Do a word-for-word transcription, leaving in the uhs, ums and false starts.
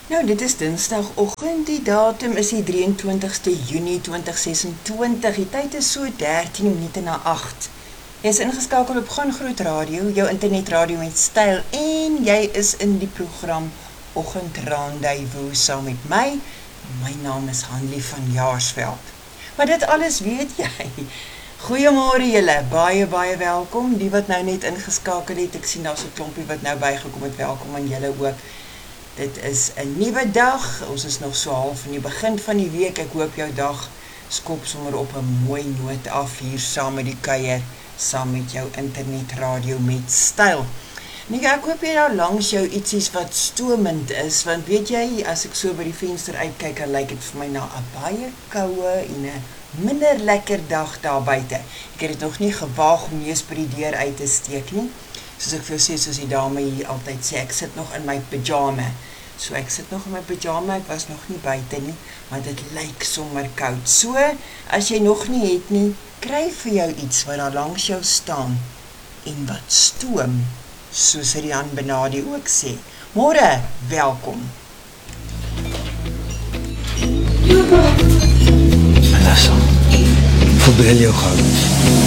Nou, dit is dinsdagoggend, die datum is die drie en twintigste Junie twintig sesentwintig, die tyd is so dertien minute na agt. Jy is ingeskakel op Gaan Groot Radio, jou internetradio met styl, en jy is in die program Oggend Rendezvous saam met my. My naam is Hanlie van Jaarsveld. Maar dit alles weet jy. Goeiemôre julle, baie baie welkom. Die wat nou net ingeskakel het, ek sien daar's 'n klompie wat nou bygekom het, welkom aan julle ook. Dit is 'n nuwe dag, ons is nog so half in die begin van die week, ek hoop jou dag skop sommer op 'n mooi noot af hier saam met die kuier, saam met jou internetradio met styl. En ek hoop jy nou langs jou ietsies wat stomend is, want weet jy, as ek so by die venster uitkyk, dan lyk dit vir my na 'n baie koue en 'n minder lekker dag daar buite. Ek het dit nog nie gewaag om neus by die deur uit te steek nie. Soos ek vir jou sê, soos die dame hier altyd sê, ek sit nog in my pyjama. So ek sit nog in my pyjama, ek was nog nie buite nie, maar dit lyk sommer koud. So, as jy nog nie het nie, kry vir jou iets wat daar langs jou staan en wat stoom, soos Rian Benadi ook sê. Môre, welkom. Vanessa, verbeel jou gou.